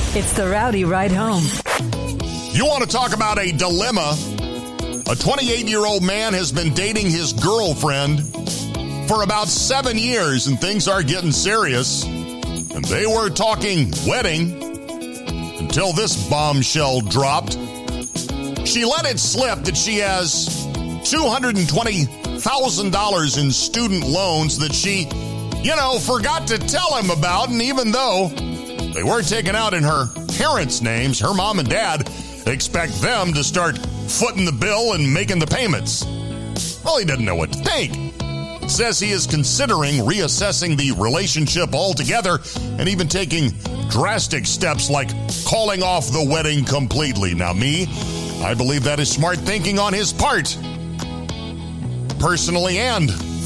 It's the Rowdy Ride Home. You want to talk about a dilemma? A 28-year-old man has been dating his girlfriend for about 7 years, and things are getting serious. And they were talking wedding until this bombshell dropped. She let it slip that she has $220,000 in student loans that she, forgot to tell him about. And even though they were taken out in her parents' names, her mom and dad expect them to start footing the bill and making the payments. Well, he didn't know what to think. Says he is considering reassessing the relationship altogether and even taking drastic steps like calling off the wedding completely. Now, I believe that is smart thinking on his part, personally and